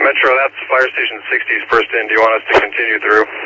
Metro, that's Fire Station 60's first in. Do you want us to continue through?